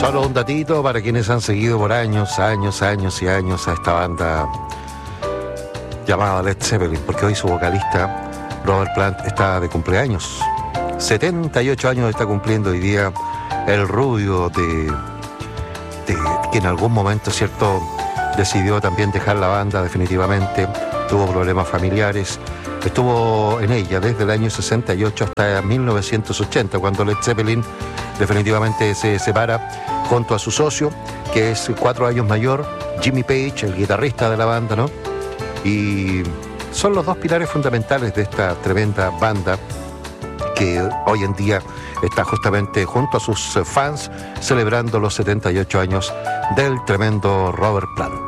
Solo un datito para quienes han seguido por años a esta banda llamada Led Zeppelin, porque hoy su vocalista Robert Plant está de cumpleaños. 78 años está cumpliendo hoy día el rubio de que en algún momento, cierto, decidió también dejar la banda definitivamente, tuvo problemas familiares, estuvo en ella desde el año 68 hasta 1980, cuando Led Zeppelin definitivamente se separa junto a su socio, que es 4 años mayor, Jimmy Page, el guitarrista de la banda, ¿no? Y son los dos pilares fundamentales de esta tremenda banda que hoy en día está justamente junto a sus fans celebrando los 78 años del tremendo Robert Plant.